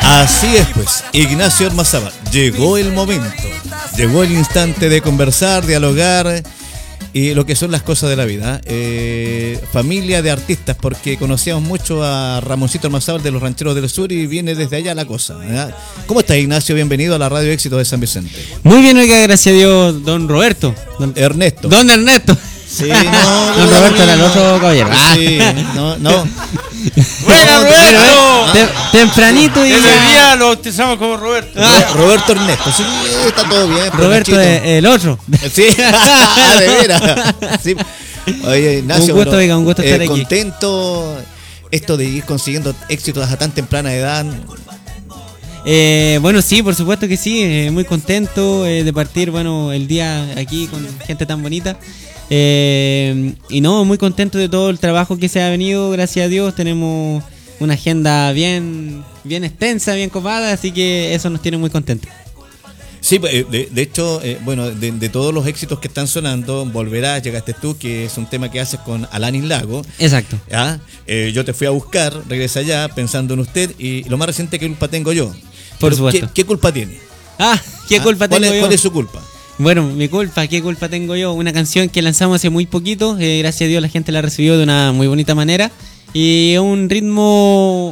Así es, pues, Ignacio Ormazábal, llegó el momento, llegó el instante de conversar, dialogar y lo que son las cosas de la vida. Familia de artistas, porque conocíamos mucho a Ramoncito Ormazábal de los Rancheros del Sur y viene desde allá la cosa, ¿verdad? ¿Cómo estás, Ignacio? Bienvenido a la Radio Éxito de San Vicente. Muy bien, oiga, gracias a Dios, don Roberto. Ernesto. Don Ernesto. Sí, no, don Roberto era el otro caballero. Sí, no. ¡Buena, Roberto! Tempranito y ese día lo bautizamos como Roberto. Roberto Ernesto, sí, está todo bien. Roberto es el otro. Sí, de veras. Sí. Oye, Ignacio, un gusto, un gusto estar aquí. Contento esto de ir consiguiendo éxitos a tan temprana edad. Bueno, sí, por supuesto que sí, muy contento de partir, bueno, el día aquí con gente tan bonita. Y no, muy contento de todo el trabajo que se ha venido, gracias a Dios. Tenemos una agenda bien extensa, bien copada, así que eso nos tiene muy contentos. Sí, de hecho, bueno, de todos los éxitos que están sonando, Volverás, Llegaste tú, que es un tema que haces con Alanis Lago. Exacto. Yo te fui a buscar, regresa allá, pensando en usted, y lo más reciente, ¿qué culpa tengo yo? Por supuesto. ¿Qué culpa tiene? ¿Qué culpa tengo yo? ¿Cuál es su culpa? Bueno, mi culpa, ¿qué culpa tengo yo? Una canción que lanzamos hace muy poquito, gracias a Dios la gente la recibió de una muy bonita manera. Y un ritmo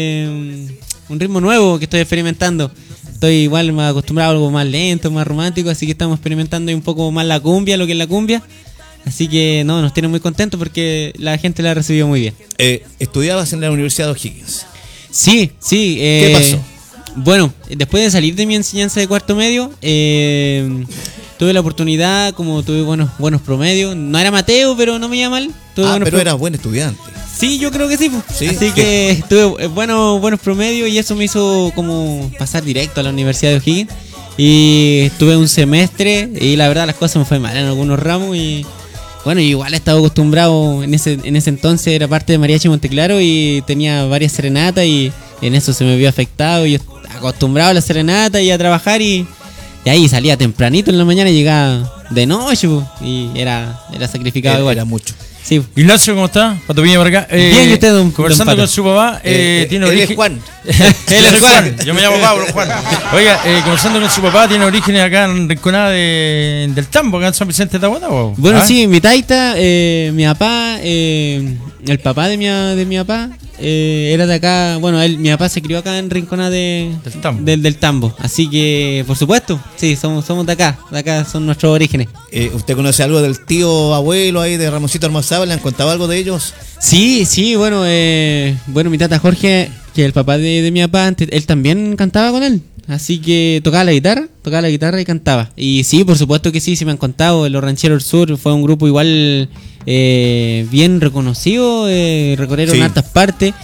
nuevo que estoy experimentando. Estoy igual más acostumbrado a algo más lento, más romántico, así que estamos experimentando un poco más la cumbia, lo que es la cumbia. Así que no, nos tiene muy contentos porque la gente la recibió muy bien. ¿Estudiabas en la Universidad de O'Higgins? Sí. ¿Qué pasó? Bueno, después de salir de mi enseñanza de cuarto medio, tuve la oportunidad, como tuve buenos promedios. No era Mateo, pero no me iba mal. Pero eras buen estudiante. Sí, yo creo que sí. ¿Sí? Así que tuve buenos promedios y eso me hizo como pasar directo a la Universidad de O'Higgins. Y estuve un semestre y la verdad las cosas me fue mal en algunos ramos. Y bueno, igual he estado acostumbrado, en ese entonces era parte de Mariachi Monteclaro y tenía varias serenatas y en eso se me vio afectado. Yo acostumbrado a la serenata y a trabajar y ahí salía tempranito en la mañana y llegaba de noche y era sacrificado igual. Era mucho. Sí. Ignacio, ¿cómo está? Pato Piña por acá. Bien, ¿y usted, don conversando Pato? con su papá, tiene origen. Él es Juan. Él es Juan. Yo me llamo Pablo Juan. Oiga, conversando con su papá, tiene orígenes acá en Rinconada del Tambo, acá en San Vicente de Tahuatá. Bueno, sí, mi taita, mi papá, el papá de mi papá, era de acá. Bueno, mi papá se crió acá en Rinconada del Tambo. Así que, por supuesto, sí, somos de acá. De acá son nuestros orígenes. ¿Usted conoce algo del tío abuelo ahí de Ramoncito Ormazábal? ¿Le han contado algo de ellos? Sí, bueno, mi tata Jorge, que es el papá de mi papá, él también cantaba con él. Así que tocaba la guitarra y cantaba. Y sí, por supuesto que sí me han contado. Los Rancheros del Sur fue un grupo igual bien reconocido, recorrieron hartas partes.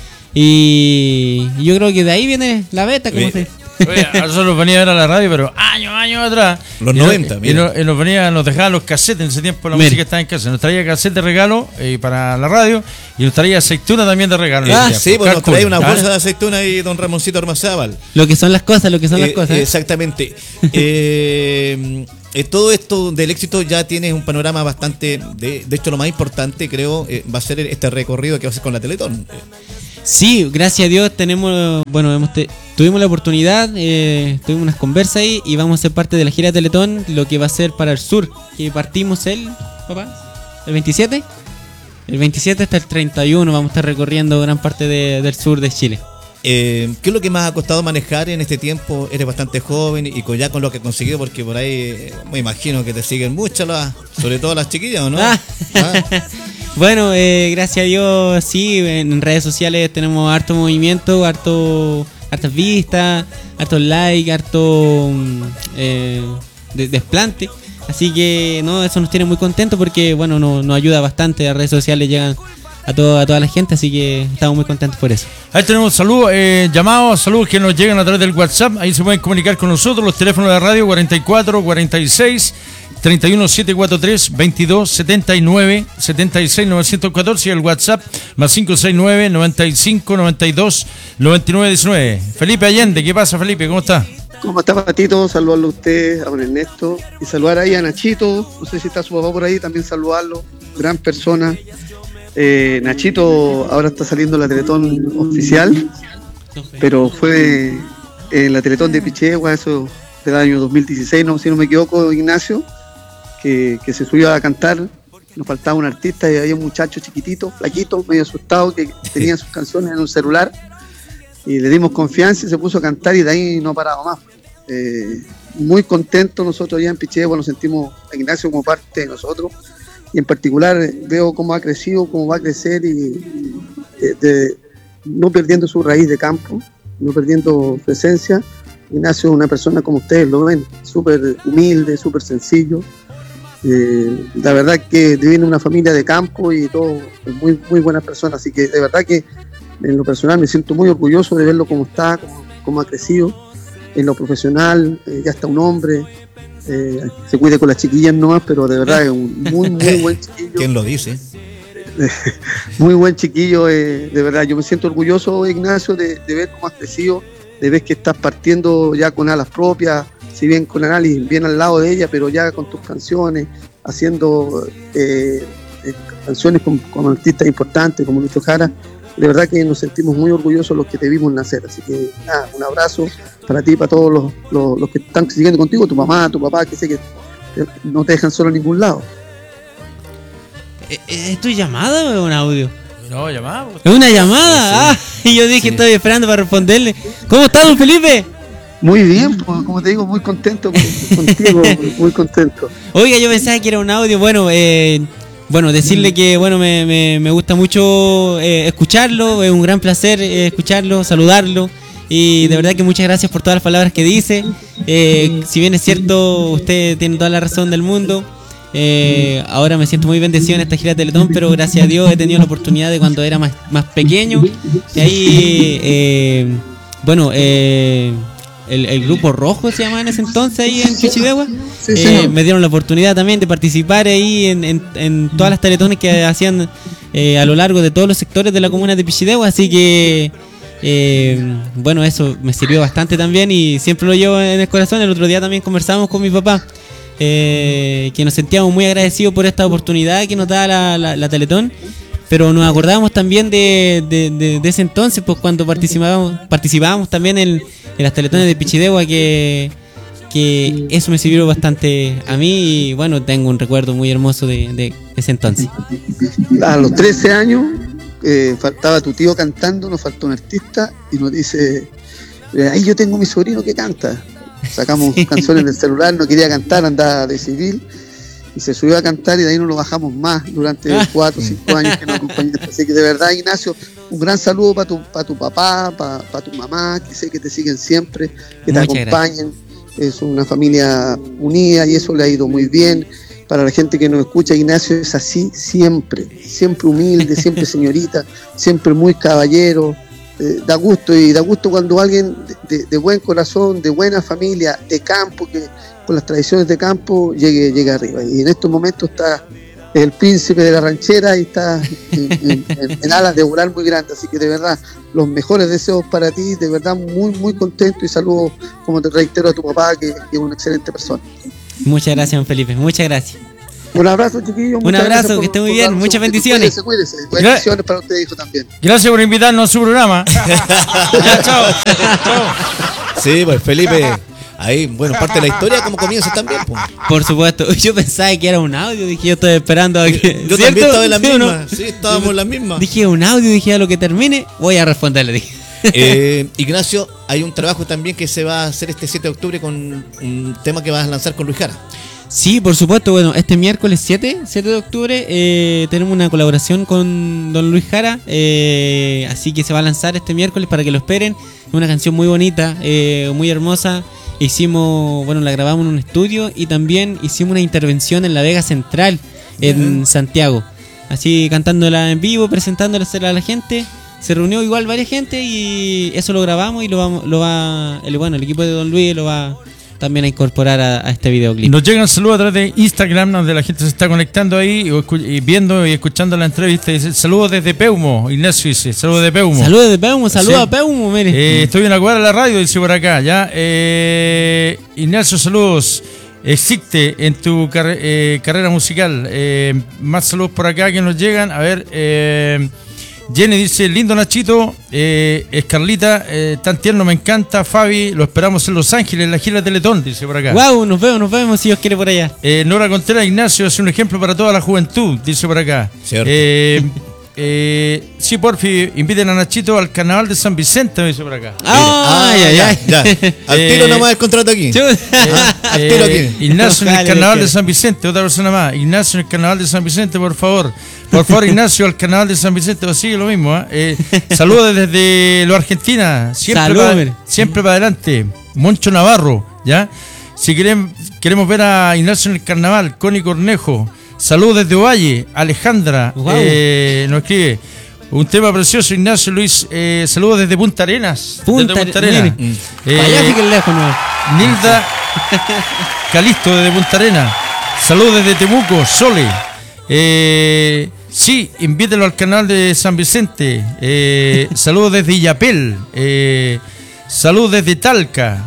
Y yo creo que de ahí viene la beta, como se dice. Oye, nosotros venía a ver a la radio, pero años atrás. Los 90, mira. Y nos dejaba los cassettes. En ese tiempo la música estaba en casa. Nos traía cassette de regalo para la radio y nos traía aceituna también de regalo. Sí, pues nos traía una bolsa de aceituna ahí don Ramoncito Ormazábal. Lo que son las cosas, Exactamente. Todo esto del éxito ya tienes un panorama bastante. De hecho, lo más importante, creo, va a ser este recorrido que va a hacer con la Teletón. Sí, gracias a Dios tuvimos la oportunidad, tuvimos unas conversas ahí y vamos a ser parte de la gira Teletón, lo que va a ser para el sur, que partimos el 27. El 27 hasta el 31 vamos a estar recorriendo gran parte del sur de Chile. ¿Qué es lo que más ha costado manejar en este tiempo? Eres bastante joven y ya con lo que has conseguido, porque por ahí me imagino que te siguen muchas, sobre todo las chiquillas, ¿o no? Bueno, gracias a Dios, sí, en redes sociales tenemos harto movimiento, hartas vistas, hartos likes, harto desplante. Así que no, eso nos tiene muy contentos porque bueno, nos ayuda bastante. Las redes sociales llegan a toda la gente, así que estamos muy contentos por eso. Ahí tenemos saludos, saludos que nos llegan a través del WhatsApp. Ahí se pueden comunicar con nosotros, los teléfonos de radio 44 46 31 743 22 79 76 914 y el WhatsApp más 569 95 92 99 19. Felipe Allende, ¿qué pasa, Felipe? ¿Cómo está? ¿Cómo está, Patito? Saludarlo a usted, a don Ernesto, y saludar ahí a Nachito. No sé si está su papá por ahí, también saludarlo. Gran persona. Nachito ahora está saliendo la Teletón oficial, pero fue en la Teletón de Pichegua, eso del año 2016, no, si no me equivoco, Ignacio, que se subió a cantar. Nos faltaba un artista y había un muchacho chiquitito, flaquito, medio asustado, que tenía sus canciones en un celular, y le dimos confianza y se puso a cantar, y de ahí no paraba más. Muy contentos nosotros allá en Pichegua, nos sentimos a Ignacio como parte de nosotros, y en particular veo cómo ha crecido, cómo va a crecer, y no perdiendo su raíz de campo, no perdiendo su esencia. Ignacio es una persona, como ustedes lo ven, súper humilde, súper sencillo. La verdad que viene una familia de campo y todo, muy, muy buenas personas, así que de verdad que en lo personal me siento muy orgulloso de verlo como está, cómo ha crecido en lo profesional. Ya está un hombre, se cuide con las chiquillas nomás, pero de verdad es un muy, muy buen chiquillo. ¿Quién lo dice? Muy buen chiquillo, de verdad yo me siento orgulloso, Ignacio, de ver cómo has crecido, de ver que estás partiendo ya con alas propias, si bien con análisis bien al lado de ella, pero ya con tus canciones, haciendo canciones con artistas importantes como Lucho Jara. De verdad que nos sentimos muy orgullosos los que te vimos nacer, así que nada, un abrazo para ti y para todos los que están siguiendo contigo, tu mamá, tu papá, que sé que no te dejan solo en ningún lado. ¿Es tu llamada o es un audio? No, llamada. ¿Es una llamada? Sí. Y yo dije, estoy esperando para responderle. ¿Cómo está, don Felipe? Muy bien, pues, como te digo, muy contento contigo, muy contento. Oiga, yo pensaba que era un audio. Bueno, decirle que me gusta mucho escucharlo, es un gran placer escucharlo, saludarlo, y de verdad que muchas gracias por todas las palabras que dice. Si bien es cierto, usted tiene toda la razón del mundo. Ahora me siento muy bendecido en esta gira de Teletón, pero gracias a Dios he tenido la oportunidad de cuando era más pequeño, y ahí el Grupo Rojo se llamaba en ese entonces ahí en Pichidegua. Sí, me dieron la oportunidad también de participar ahí en todas las teletones que hacían a lo largo de todos los sectores de la comuna de Pichidegua, así que eso me sirvió bastante también y siempre lo llevo en el corazón. El otro día también conversamos con mi papá, que nos sentíamos muy agradecidos por esta oportunidad que nos da la Teletón, pero nos acordábamos también de ese entonces, pues cuando participábamos también en las teletones de Pichidegua, que eso me sirvió bastante a mí, y bueno, tengo un recuerdo muy hermoso de ese entonces. A los 13 años faltaba tu tío cantando, nos faltó un artista y nos dice, ahí yo tengo mi sobrino que canta. Sacamos canciones del celular, no quería cantar, andaba de civil, y se subió a cantar, y de ahí no lo bajamos más durante 4 o 5 años que nos acompañaste. Así que de verdad, Ignacio, un gran saludo para tu papá, para tu mamá, que sé que te siguen siempre, que te acompañen. Es una familia unida y eso le ha ido muy bien. Para la gente que nos escucha, Ignacio es así siempre humilde, siempre señorita, siempre muy caballero. Da gusto cuando alguien de buen corazón, de buena familia, de campo, que con las tradiciones de campo llegue arriba. Y en estos momentos está el príncipe de la ranchera y está en alas de volar muy grandes. Así que de verdad, los mejores deseos para ti, de verdad muy, muy contento, y saludos, como te reitero, a tu papá, que es una excelente persona. Muchas gracias, don Felipe, muchas gracias. Un abrazo, chiquillos. Un abrazo, que esté muy bien, muchas bendiciones. Cuídese. Bendiciones para usted, hijo, también. Gracias por invitarnos a su programa. Chao. Sí, pues Felipe, ahí, parte de la historia, como comienza también, pues. Por supuesto, yo pensaba que era un audio, dije, yo estoy esperando a que... Yo también estaba en la misma, sí, estábamos en la misma. Dije, un audio, dije, a lo que termine, voy a responderle, dije. Ignacio, hay un trabajo también que se va a hacer este 7 de octubre con un tema que vas a lanzar con Luis Jara. Sí, por supuesto. Bueno, este miércoles 7 de octubre tenemos una colaboración con don Luis Jara, así que se va a lanzar este miércoles para que lo esperen. Una canción muy bonita, muy hermosa. La grabamos en un estudio, y también hicimos una intervención en la Vega Central, en Santiago, así cantándola en vivo, presentándola a la gente. Se reunió igual varias gente y eso lo grabamos, y el equipo de don Luis lo va también a incorporar a este videoclip. Nos llegan saludos a través de Instagram, donde la gente se está conectando ahí y viendo y escuchando la entrevista. Dice, saludos desde Peumo. Ignacio dice, saludos de Peumo. Saludos de Peumo, saludos a Peumo, mire. Estoy en la cuadra de la radio, dice por acá, ya. Ignacio, saludos. Existe en tu carrera musical. Más saludos por acá que nos llegan. A ver, Jenny dice, lindo Nachito, Escarlita, tan tierno, me encanta. Fabi, lo esperamos en Los Ángeles, en la gira Teletón, dice por acá. Wow, nos vemos si Dios quiere por allá. Nora Contreras, Ignacio es un ejemplo para toda la juventud, dice por acá. Cierto. Sí, porfi, inviten a Nachito al carnaval de San Vicente, me dice por acá. Ya. Al tiro nomás el contrato aquí. Al tiro aquí. Ignacio en el Ojalá, carnaval Dios de San Vicente, otra persona más. Ignacio en el carnaval de San Vicente, por favor. Por favor, Ignacio, al carnaval de San Vicente, o sigue lo mismo. Saludos desde lo Argentina. Siempre para adelante. Moncho Navarro, ¿ya? Si queremos ver a Ignacio en el carnaval, Connie Cornejo. Saludos desde Ovalle, Alejandra. Wow. Nos escribe. Un tema precioso, Ignacio Luis. Saludos desde Punta Arenas. Punta Arenas. Para allá sí que es lejos, ¿no? Nilda Calisto desde Punta Arenas. Saludos desde Temuco, Sole. Sí, invítelo al canal de San Vicente. Saludos desde Illapel. Saludos desde Talca.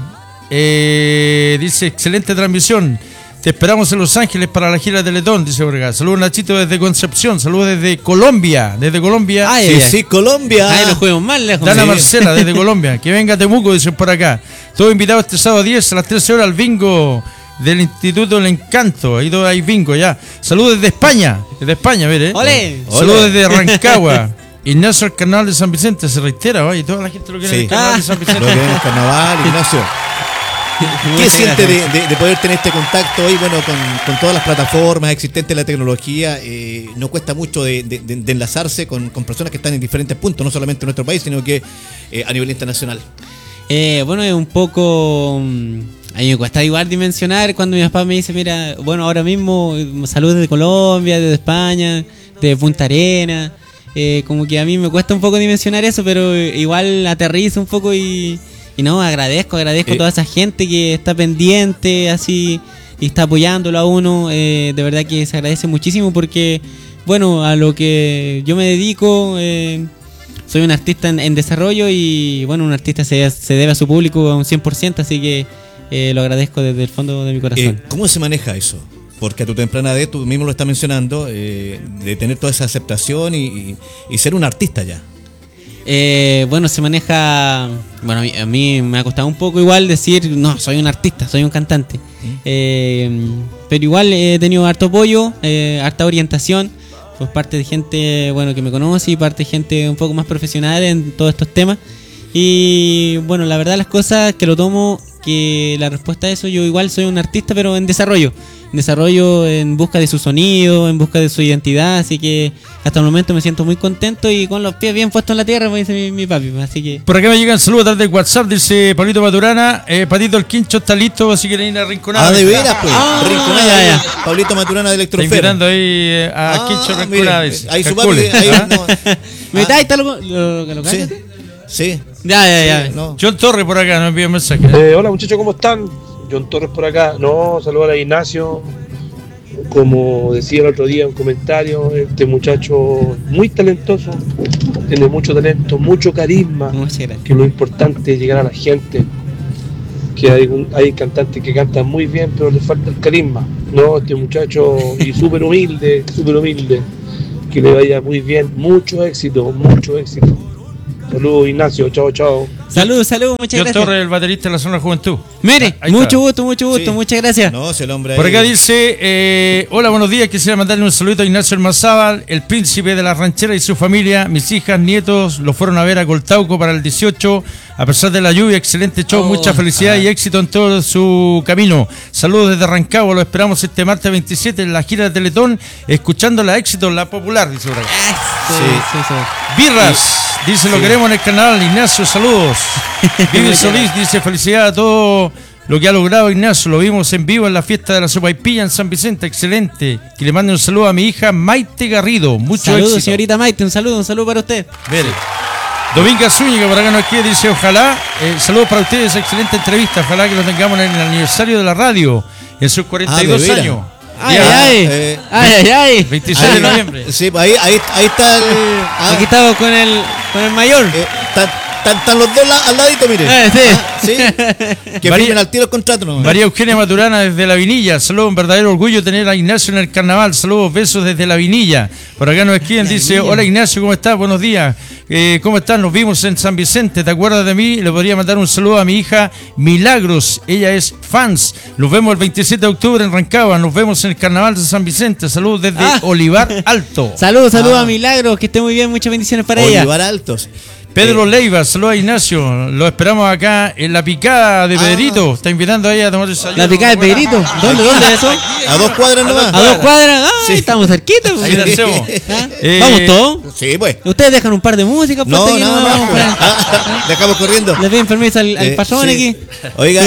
Dice, excelente transmisión. Te esperamos en Los Ángeles para la gira de Teletón, dice Borga. Saludos Nachito desde Concepción. Saludos desde Colombia. Sí, Colombia. Ahí nos juegos más lejos. Dana Sí. Marcela desde Colombia. Que venga a Temuco, dicen por acá. Todos invitados este sábado 10 a las 13 horas al bingo del Instituto del Encanto. Ahí todo hay bingo ya. Saludos desde España. mire. ¡Ole! Saludos desde Rancagua. Ignacio al carnaval de San Vicente. Se reitera, y toda la gente lo quiere en el carnaval de San Lo Vicente. que viene el carnaval, Ignacio. ¿Qué siente de poder tener este contacto hoy? Bueno, con todas las plataformas existentes de la tecnología, no cuesta mucho de enlazarse con personas que están en diferentes puntos, no solamente en nuestro país, sino que a nivel internacional. Bueno, es un poco... a mí me cuesta igual dimensionar cuando mi papá me dice, mira, bueno, ahora mismo saludos desde Colombia, desde España, de Punta Arenas. Como que a mí me cuesta un poco dimensionar eso, pero igual aterrizo un poco y no, agradezco a toda esa gente que está pendiente así y está apoyándolo a uno. De verdad que se agradece muchísimo porque, bueno, a lo que yo me dedico, soy un artista en desarrollo y, bueno, un artista se debe a su público a un 100%, así que lo agradezco desde el fondo de mi corazón. ¿Cómo se maneja eso? Porque a tu temprana edad, tú mismo lo estás mencionando, de tener toda esa aceptación y ser un artista ya. Bueno, se maneja... Bueno, a mí me ha costado un poco igual decir, no, soy un artista, soy un cantante. Pero igual he tenido harto apoyo, harta orientación, por parte de gente, bueno, que me conoce y parte de gente un poco más profesional en todos estos temas. Y bueno, la verdad las cosas que lo tomo, que la respuesta a eso, yo igual soy un artista, pero en desarrollo, en busca de su sonido, en busca de su identidad, así que hasta el momento me siento muy contento y con los pies bien puestos en la tierra, como dice mi papi, así que... Por acá me llegan saludos a través de WhatsApp, dice Pablito Maturana. Patito el Quincho está listo, si quieren ir a Rinconada. De veras, pues. Rinconada, ya. Pablito Maturana de Está Electrofera. invitando ahí a Quincho Rinconada. Mire, ahí su papi, ahí no. ¿Me está ahí está lo Sí, sí. Ya. Sí, no. John Torres por acá nos envía un mensaje. Hola muchachos, ¿cómo están? John Torres por acá. No, saludar a Ignacio. Como decía el otro día en un comentario, este muchacho muy talentoso, tiene mucho talento, mucho carisma, Muchas gracias. que lo importante es llegar a la gente. Que hay cantantes que cantan muy bien, pero les falta el carisma. No, este muchacho, y súper humilde, que le vaya muy bien, mucho éxito. Saludos Ignacio, chao. Salud, muchas John gracias. Torres, el baterista de la zona Juventud. Mire, Ahí mucho está. gusto, Sí. muchas gracias. No, si el hombre Por ahí- acá dice, hola, buenos días, quisiera mandarle un saludito a Ignacio Hermazábal, el príncipe de la ranchera y su familia, mis hijas, nietos, lo fueron a ver a Coltauco para el 18, a pesar de la lluvia, excelente show, mucha felicidad y éxito en todo su camino. Saludos desde Rancagua, lo esperamos este martes 27 en la gira de Teletón, escuchando la éxito, la popular, dice por acá. Sí. Birras, dice, lo queremos en el canal, Ignacio, saludos. Vivi Solís dice, felicidad a todo lo que ha logrado Ignacio, lo vimos en vivo en la fiesta de la sopaipilla en San Vicente, excelente. Que le mande un saludo a mi hija Maite Garrido, mucho Saludos, éxito. señorita Maite, un saludo para usted. Mire. Dominga Zúñiga por acá nos quiere, dice, ojalá, saludos para ustedes, excelente entrevista, ojalá que lo tengamos en el aniversario de la radio, en sus 42 de veras. años. Ay. 26 de noviembre. Sí, ahí está el. Aquí estamos con el mayor. Están los dos al ladito, mire. Sí. ¿Sí? Que María- firmen al tiro el contrato, ¿no? María Eugenia Maturana desde La Vinilla. Saludos, un verdadero orgullo tener a Ignacio en el carnaval. Saludos, besos desde La Vinilla. Por acá nos escriben, dice: hola Ignacio, ¿cómo estás? Buenos días. ¿Cómo estás? Nos vimos en San Vicente. ¿Te acuerdas de mí? Le podría mandar un saludo a mi hija Milagros. Ella es fans. Los vemos el 27 de octubre en Rancagua. Nos vemos en el carnaval de San Vicente. Saludos desde Olivar Alto. Saludos a Milagros, que esté muy bien, muchas bendiciones para ella. Olivar Altos. Pedro Leiva, saludos a Ignacio. Lo esperamos acá en la picada de Pedrito. Está invitando a ella a tomar desayuno. ¿La picada de Pedrito? ¿Dónde es eso? A 2 cuadras nomás. ¿A 2 cuadras? Sí. Estamos cerquita. pues. Ahí la hacemos. ¿Ah? Eh, ¿Vamos todos? Sí, pues. ¿Ustedes dejan un par de música? No, Pues, nada no, más. vamos para- Dejamos corriendo. Le piden permiso al patrón sí. aquí. Oiga,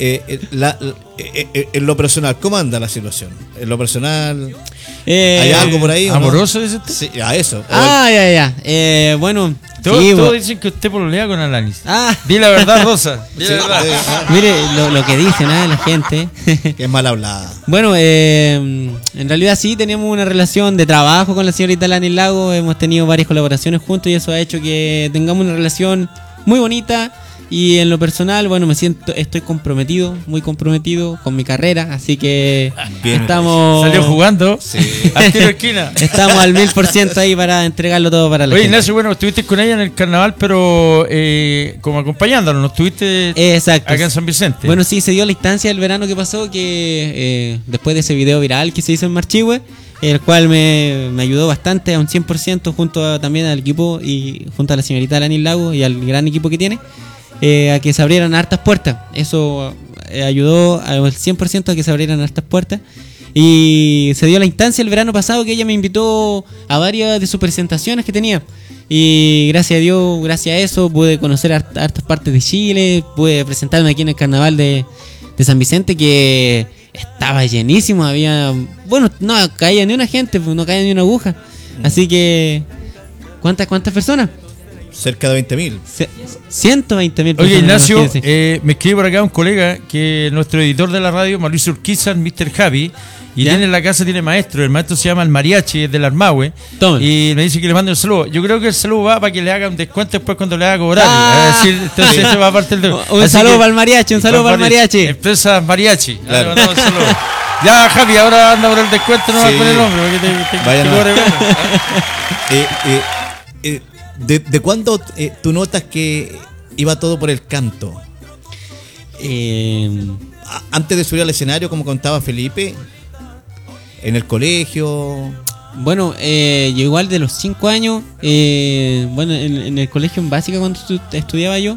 en lo personal, ¿cómo anda la situación? En lo personal, ¿hay algo por ahí? o no? ¿Amoroso dice usted? Sí, a eso. Ya. Bueno, Todos sí, dicen que usted pololea con Alanis. Ah. Di la verdad, Rosa. Di Sí, la verdad. mire lo que dicen la gente. que es mal hablada. Bueno, en realidad sí, teníamos una relación de trabajo con la señorita Lani Lago. Hemos tenido varias colaboraciones juntos y eso ha hecho que tengamos una relación muy bonita. Y en lo personal, bueno, estoy comprometido, muy comprometido con mi carrera. Así que Bien, estamos... Salió jugando. Sí. Al tiro de esquina. Estamos al 1000% ahí para entregarlo todo para la Oye, gente. Ignacio, bueno, estuviste con ella en el carnaval, pero como acompañándonos, ¿no estuviste Exacto. acá en San Vicente? Bueno, sí, se dio la instancia del verano que pasó, que después de ese video viral que se hizo en Marchihue, el cual me ayudó bastante a un 100% junto también al equipo y junto a la señorita Lani Lago y al gran equipo que tiene, a que se abrieran hartas puertas. Eso ayudó al 100% a que se abrieran hartas puertas. Y se dio la instancia el verano pasado que ella me invitó a varias de sus presentaciones que tenía. Y gracias a Dios, gracias a eso, pude conocer hartas partes de Chile, pude presentarme aquí en el carnaval de San Vicente, que estaba llenísimo, había... Bueno, no caía ni una gente, no caía ni una aguja. Así que... ¿Cuántas personas? Cerca de 20.000. 120.000 personas. Oye, Ignacio, imagínense. me escribe por acá un colega que es nuestro editor de la radio, Mauricio Urquiza, Mr. Javi, y ¿Ya? tiene en la casa, tiene maestro. El maestro se llama el Mariachi, es del Armahue. Toma. Y me dice que le mande un saludo. Yo creo que el saludo va para que le haga un descuento después cuando le haga cobrar. Ah. Es decir, entonces eso va a parte del... Un Así saludo que- para el mariachi, un saludo para el mariachi. Empresa Mariachi. Claro. Le mandamos un saludo. Ya, Javi, ahora anda por el descuento, no va Sí. con el nombre. Porque Vaya te no. cobre menos. ¿De cuándo tú notas que iba todo por el canto? Antes de subir al escenario, como contaba Felipe, en el colegio. Bueno, yo igual de los 5 años, bueno, en el colegio en básica cuando estudiaba yo,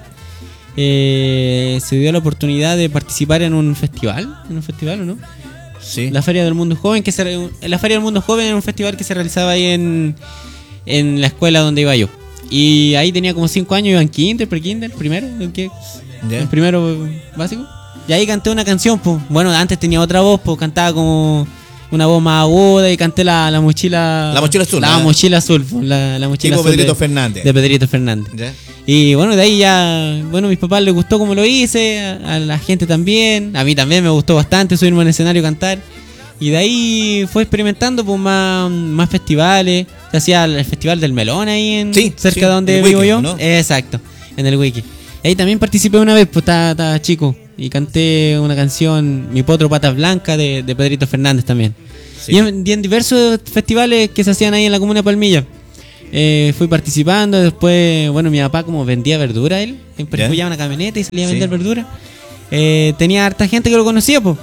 se dio la oportunidad de participar en un festival ¿o no? Sí. La Feria del Mundo Joven, la Feria del Mundo Joven era un festival que se realizaba ahí en la escuela donde iba yo. Y ahí tenía como 5 años, iba en kinder, pre-kinder, primero, Ya. el primero básico. Y ahí canté una canción, pues. Bueno, antes tenía otra voz, pues cantaba como una voz más aguda y canté la mochila. La mochila azul, La ¿eh? mochila azul, pues, la mochila Tipo azul Pedrito de- Fernández. De Pedrito Fernández. ¿Ya? Y bueno, de ahí ya, bueno, a mis papás les gustó como lo hice, a la gente también, a mí también me gustó bastante subirme al escenario y cantar. Y de ahí fue experimentando pues más festivales. Se hacía el Festival del Melón ahí Sí, cerca sí, de donde el vivo Wiki, yo. ¿no? Exacto, en el Wiki. Y ahí también participé una vez, pues estaba chico. Y canté una canción, Mi Potro Patas Blancas, de Pedrito Fernández también. Sí. Y en diversos festivales que se hacían ahí en la comuna de Palmilla. Fui participando, después, bueno, mi papá como vendía verdura, él empujaba una camioneta y salía a Sí. vender verdura. Tenía harta gente que lo conocía, pues.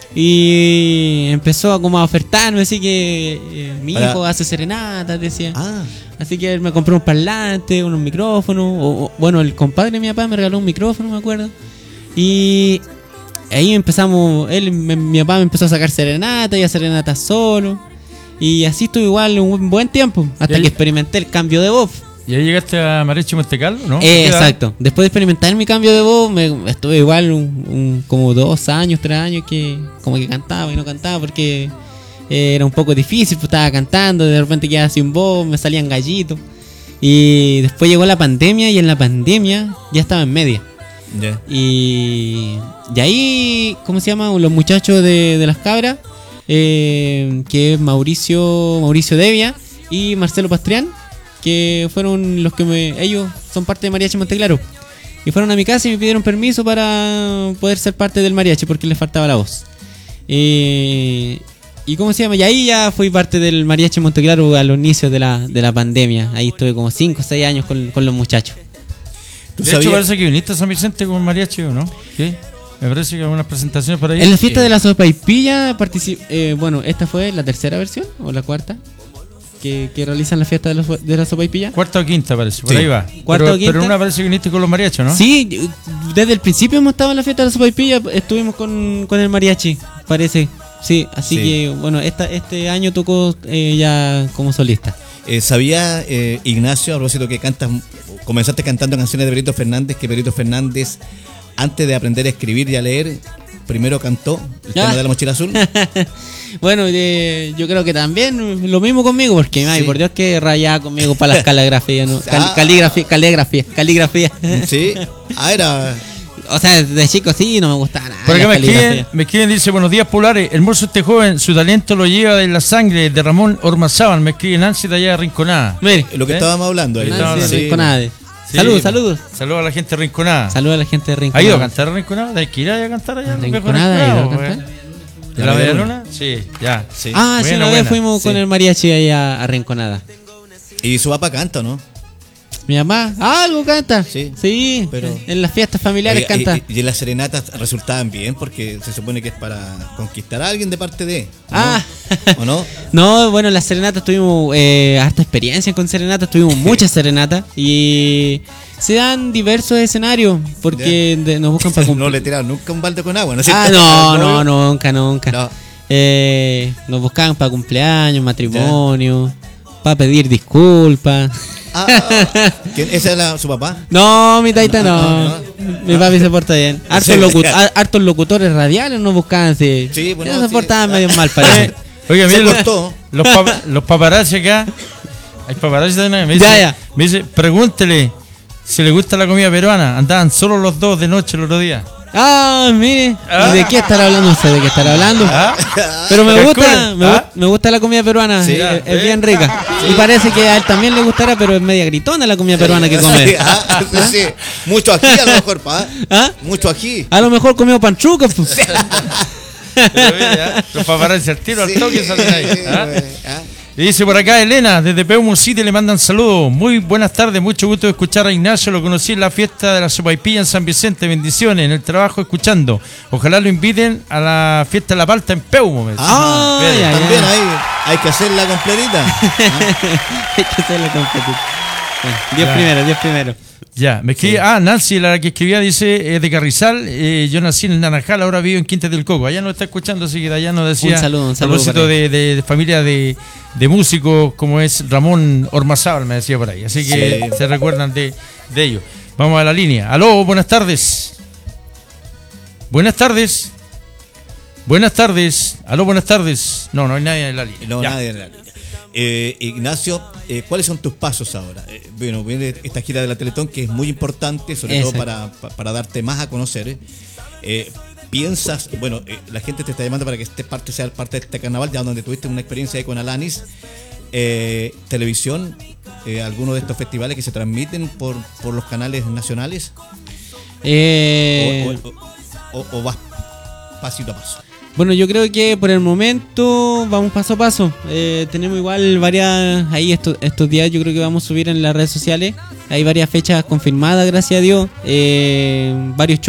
Y empezó a como a ofertarme, así que mi Para- hijo hace serenatas, decía. Ah, Así que él me compró un parlante, unos micrófonos. Bueno, el compadre de mi papá me regaló un micrófono, me acuerdo. Y ahí empezamos, mi papá me empezó a sacar serenata y a serenata solo. Y así estuve igual un buen tiempo, hasta Y ahí- que experimenté el cambio de voz. ¿Y ahí llegaste a Marechi Montecarlo, no? ¿Qué edad? Exacto. Después de experimentar mi cambio de voz, estuve igual como 2 años, 3 años que como que cantaba y no cantaba porque era un poco difícil, pues estaba cantando, de repente quedaba sin voz, me salían gallitos. Y después llegó la pandemia y en la pandemia ya estaba en media. ya. Y ahí, ¿cómo se llama? Los muchachos de Las Cabras, que es Mauricio Devia y Marcelo Pastrián, que fueron los que ellos son parte de Mariachi Monteclaro. Y fueron a mi casa y me pidieron permiso para poder ser parte del mariachi porque les faltaba la voz. ¿Y cómo se llama? Y ahí ya fui parte del Mariachi Monteclaro a los inicios de la pandemia. Ahí estuve como 5 o 6 años con los muchachos. De hecho, parece que viniste a San Vicente con mariachi, ¿o no? ¿Qué? Me parece que algunas presentaciones por ahí. En la fiesta de la sopaipilla participé. Bueno, esta fue la tercera versión o la cuarta que realizan la fiesta de la sopaipilla. Cuarta o quinta parece, por Sí. ahí va. Cuarta o quinta. Pero una parece que viniste con los mariachis, ¿no? Sí, desde el principio hemos estado en la fiesta de la sopaipilla, estuvimos con el mariachi, parece. Sí, así Sí. que bueno, este año tocó ya como solista. ¿Sabía, Ignacio, a propósito que comenzaste cantando canciones de Perito Fernández, que Perito Fernández, antes de aprender a escribir y a leer, primero cantó el tema de la mochila azul? Bueno, yo creo que también lo mismo conmigo, porque ay, Sí. por Dios que rayaba conmigo para las caligrafías, ¿no? Ah. Caligrafía. Sí. Era... O sea, de chico sí, no me gustaba nada. Por acá las caligrafías. me escriben, dice, buenos días, Polares, hermoso este joven, su talento lo lleva en la sangre, de Ramón Ormazábal, me escribe Nancy de allá de Rinconada. Mire, Lo que estábamos hablando ahí. Nancy de Sí. Rinconada. Sí, Saludos, saludos. Saludos a la gente de Rinconada. Saludos a la gente de ¿Ha Rinconada. ido a cantar a Rinconada? ¿Hay que ir a cantar allá? Rinconada, ¿ha ido a cantar? ¿De la Medialuna? Sí, ya. Sí. Ah, sí, Buena, una vez buena. fuimos con Sí. el mariachi ahí a Rinconada. Y su papá canta, ¿no? Mi mamá, algo canta. Sí. Sí, Pero- en las fiestas familiares Oye, canta. y en las serenatas resultaban bien porque se supone que es para conquistar a alguien de parte de. ¿no? Ah. ¿O no? No, bueno, en las serenatas tuvimos harta experiencia con serenatas, tuvimos muchas serenatas y se dan diversos escenarios porque nos buscan para No cumplir. le tiraron nunca un balde con agua, ¿no es Ah, cierto? no, nunca. No. Nos buscaban para cumpleaños, matrimonio, para pedir disculpas. ¿Quién? ¿Ese era su papá? No, mi taita no. No. Mi papi se porta bien. Hartos locutores radiales nos buscaban, sí. Sí, bueno, Ellos se sí. portaban medio mal, parece. Oiga, Se miren, cortó. los paparazzi acá. Hay paparazzi también. Me dice, Ya. me dice, pregúntele si le gusta la comida peruana. Andaban solo los dos de noche el otro día. Ah, mire. ¿Y de qué estará hablando? No sé de qué estará hablando. ¿Ah? Pero me gusta, Calculen. me gusta la comida peruana. Sí, es bien rica. Y parece que a él también le gustará, pero es media gritona la comida peruana que come. Sí, sí. Mucho ají a lo mejor, pa. ¿Ah? Mucho ají. A lo mejor comió panchuca. Pues. Pero mira, los paparazzi al tiro, al Sí, toque salen ahí. ¿Ah? ah. Y dice por acá Elena, desde Peumo City le mandan saludos. Muy buenas tardes, mucho gusto de escuchar a Ignacio. Lo conocí en la fiesta de la sopaipilla en San Vicente. Bendiciones, en el trabajo escuchando. Ojalá lo inviten a la fiesta de la palta en Peumo. me dice. Ah, Ay, ay, también ay. hay que hacerla completita. Hay que hacerlo completo. Dios Ya. primero, Dios primero. Ya, me escribe, Nancy, la que escribía, dice, de Carrizal, yo nací en el Naranjal, ahora vivo en Quinta del Coco. Allá nos está escuchando, así que de allá nos decía, Un saludo a propósito para él. de familia de músicos como es Ramón Ormazábal, me decía por ahí. Así que Sí. se recuerdan de ellos. Vamos a la línea. Aló, buenas tardes. Buenas tardes. Buenas tardes. Aló, buenas tardes. No hay nadie en la línea. No, Ya. nadie en la línea. Ignacio, ¿cuáles son tus pasos ahora? Bueno, viene esta gira de la Teletón que es muy importante, sobre todo para darte más a conocer. Piensas, bueno, la gente te está llamando para que seas parte de este carnaval, ya donde tuviste una experiencia ahí con Alanis. Televisión, algunos de estos festivales que se transmiten por los canales nacionales, o vas pasito a paso. Bueno, yo creo que por el momento vamos paso a paso. Tenemos igual varias, ahí estos días yo creo que vamos a subir en las redes sociales. Hay varias fechas confirmadas, gracias a Dios. Varios shows